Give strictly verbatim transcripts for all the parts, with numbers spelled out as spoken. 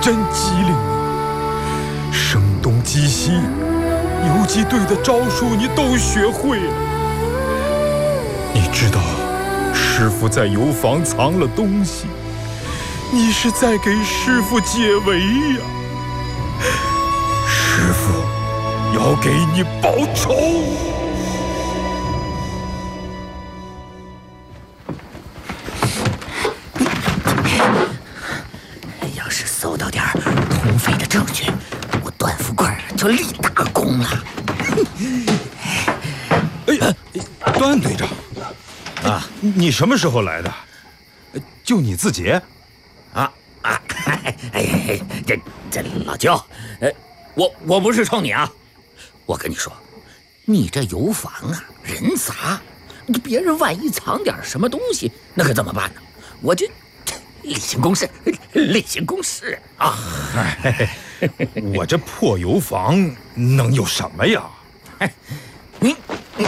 真机灵啊！声东击西，游击队的招数你都学会了。你知道师傅在油房藏了东西，你是在给师傅解围呀！师傅要给你报仇。 要是搜到点通匪的证据，我段富贵就立大功了。 哎，段队长啊，你什么时候来的？就你自己？ 啊啊！哎哎，这这老舅，呃，我我不是冲你啊，我跟你说，你这油房啊，人杂，别人万一藏点什么东西，那可怎么办呢？我就例行公事，例行公事啊！ 哎，我这破油房能有什么呀？ 哎，你你，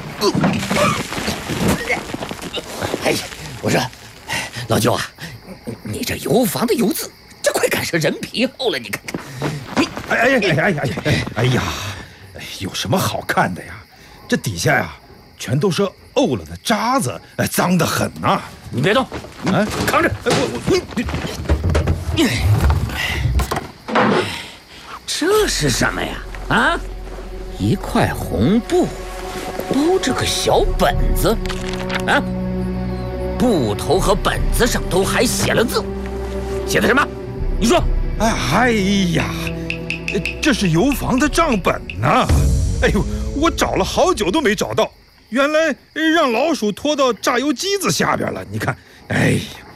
哎呀，我说老舅啊，你这油房的油渍，这快赶上人皮厚了，你看看。 你哎哎哎哎哎哎哎呀，有什么好看的呀？这底下呀，全都是沤了的渣子，哎，脏得很呐、啊！ 你别动， 啊， 扛着！ 哎，我我你你， 这是什么呀？啊，一块红布包着个小本子，啊，布头和本子上都还写了字，写的什么？你说？ 哎呀，这是油房的账本呐！哎呦，我找了好久都没找到。原来让老鼠拖到榨油机子下边了，你看，哎呀，